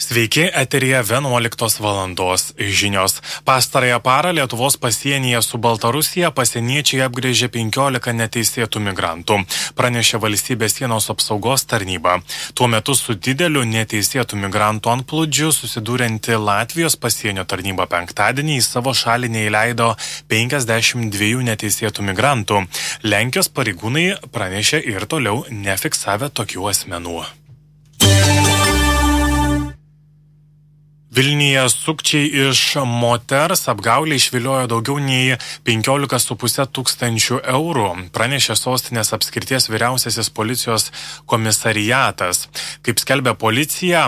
Sveiki, eteryje 11 valandos žinios. Pastarąją parą Lietuvos pasienyje su Baltarusija pasieniečiai apgrėžė 15 neteisėtų migrantų, pranešė valstybės sienos apsaugos tarnyba. Tuo metu su dideliu neteisėtų migrantų antplūdžiu susidūrenti Latvijos pasienio tarnyba penktadienį į savo šalį neįleido 52 neteisėtų migrantų. Lenkijos pareigūnai pranešė ir toliau nefiksavę tokių asmenų. Vilniuje sukčiai iš moters apgaulę išviliojo daugiau nei 15,5 tūkstančių eurų, pranešė sostinės apskrities vyriausiasis policijos komisariatas. Kaip skelbia policija,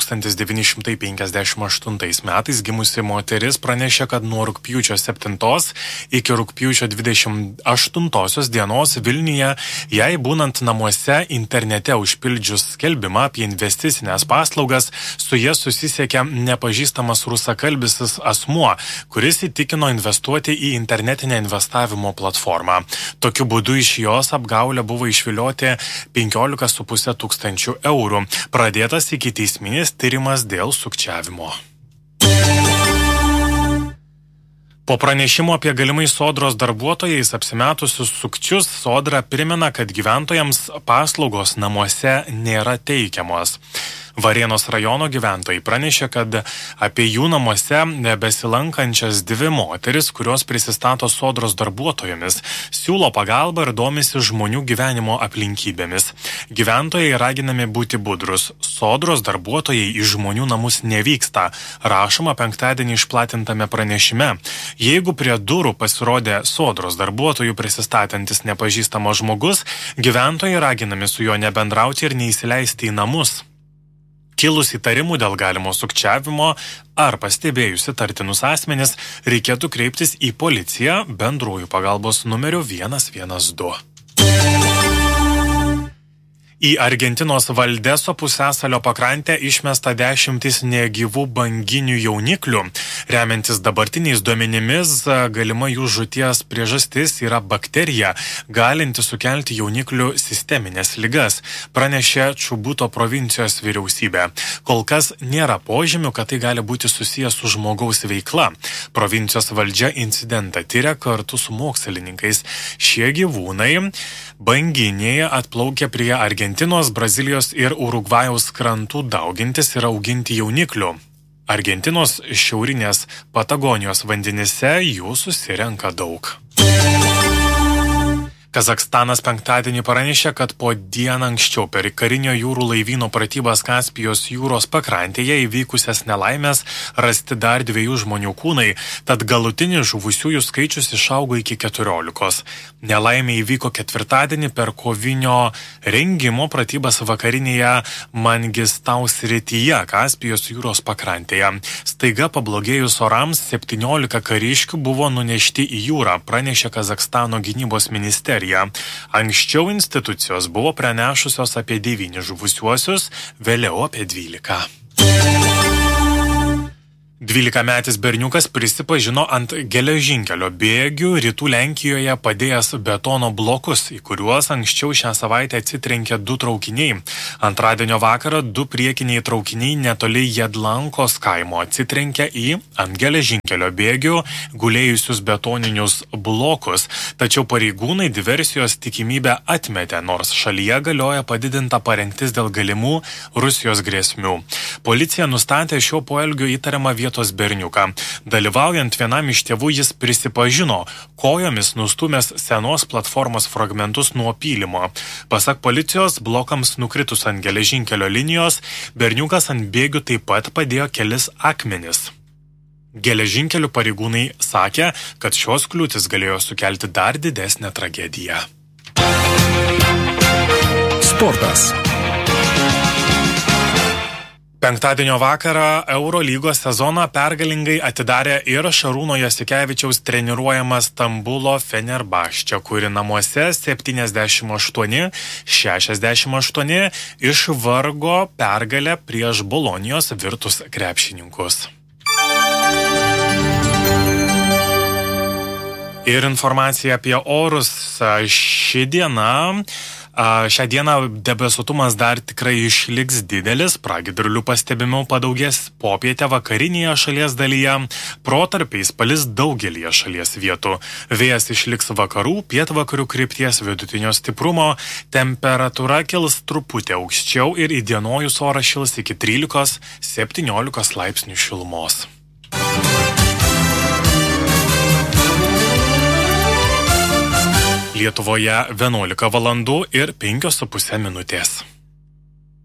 1958 metais gimusi moteris pranešė, kad nuo rugpjūčio 7 iki rugpjūčio 28 dienos Vilniuje, jai būnant namuose internete užpildžius skelbimą apie investicinės paslaugas, su jie susisiekė nepažįstamas rusakalbis asmuo, kuris įtikino investuoti į internetinę investavimo platformą. Tokiu būdu iš jos apgaulę buvo išvilioti 15,5 tūkstančių eurų. Pradėtas ikiteisminis tyrimas dėl sukčiavimo. Po pranešimo apie galimai Sodros darbuotojais apsimetusius sukčius, Sodra primena, kad gyventojams paslaugos namuose nėra teikiamos. Varėnos rajono gyventojai pranešė, kad apie jų namuose besilankančias 2 moteris, kurios prisistato Sodros darbuotojomis, siūlo pagalbą ir domisi žmonių gyvenimo aplinkybėmis. Gyventojai raginami būti budrus. Sodros darbuotojai į žmonių namus nevyksta, rašoma penktadienį išplatintame pranešime. Jeigu prie durų pasirodė Sodros darbuotojų prisistatantis nepažįstamas žmogus, gyventojai raginami su juo nebendrauti ir neįsileisti į namus. Kilus įtarimų dėl galimo sukčiavimo ar pastebėjus įtartinus asmenis, reikėtų kreiptis į policiją bendrųjų pagalbos numeriu 112. Į Argentinos Valdeso pusiasalio pakrantę išmesta 10 negyvų banginių jauniklių. Remiantis dabartiniais duomenimis, galima jų žūties priežastis yra bakterija, galinti sukelti jauniklių sisteminės ligas, pranešė Čubuto provincijos vyriausybė. Kol kas nėra požymių, kad tai gali būti susijęs su žmogaus veikla. Provincijos valdžia incidentą tyria kartu su mokslininkais. Šie gyvūnai banginiai atplaukė prie Argentinos, Brazilijos ir Urugvajaus krantų daugintis ir auginti jauniklių. Argentinos šiaurinės Patagonijos vandenyse jų susirenka daug. Kazachstanas penktadienį pranešė, kad po dieną anksčiau per karinio jūrų laivyno pratybas Kaspijos jūros pakrantėje įvykusias nelaimės rasti dar 2 žmonių kūnai, tad galutinis žuvusiųjų skaičius išaugo iki 14. Nelaimė įvyko ketvirtadienį per kovinio rengimo pratybas vakarinėje Mangistau srityje Kaspijos jūros pakrantėje. Staiga pablogėjus orams 17 kariškių buvo nunešti į jūrą, pranešė Kazachstano gynybos ministerija. Anksčiau institucijos buvo pranešusios apie 9 žuvusiuosius, vėliau apie 12. 12-metis berniukas prisipažino ant geležinkelio bėgių rytų Lenkijoje padėjęs betono blokus, į kuriuos anksčiau šią savaitę atsitrenkė 2 traukiniai. Antradienio vakarą 2 priekiniai traukiniai netoli Jedlankos kaimo atsitrenkė į ant geležinkelio bėgių gulėjusius betoninius blokus, tačiau pareigūnai diversijos tikimybę atmetė, nors šalyje galioja padidinta parengtis dėl galimų Rusijos grėsmių. Policija nustatė šio poelgio įtariamą vietos berniuką. Dalyvaujant vienam iš tėvų jis prisipažino, kojomis nustūmęs senos platformos fragmentus nuo pylimo. Pasak policijos, blokams nukritus ant geležinkelio linijos, berniukas ant bėgių taip pat padėjo kelis akmenis. Geležinkelių pareigūnai sakė, kad šios kliūtis galėjo sukelti dar didesnę tragediją. Sportas. Penktadienio vakarą Eurolygos sezoną pergalingai atidarė ir Šarūno Jasikevičiaus treniruojamas Stambulo Fenerbahče, kuri namuose 78-68 išvargo pergalę prieš Bolonijos Virtus krepšininkus. Ir informacija apie orus. Ši diena Šią dieną debesuotumas dar tikrai išliks didelis, pragiedrulių pastebimų padaugės popietę vakarinėje šalies dalyje, protarpiais palis daugelįje šalies vietų. Vėjas išliks vakarų, pietvakarių krypties vidutinio stiprumo, temperatūra kils truputį aukščiau ir įdienojus oras šils iki 13-17 laipsnių šilumos. Lietuvoje 11 valandų ir 5,5 minutės.